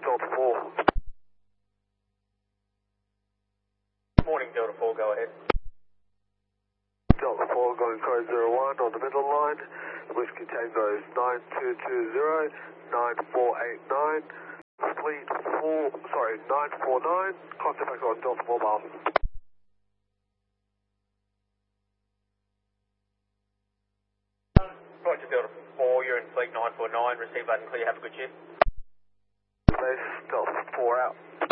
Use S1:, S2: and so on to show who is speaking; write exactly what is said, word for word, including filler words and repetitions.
S1: Delta four.
S2: Morning, Delta four, go ahead.
S1: Delta four going code zero one on the middle line. Whiskey Tango is nine two two zero, nine four eight nine. Fleet four, sorry, nine four nine. Contact back on Delta Mobile.
S2: Roger, Delta four, you're in fleet nine four nine. Receive loud and clear, have a good shift.
S1: Base Delta four out.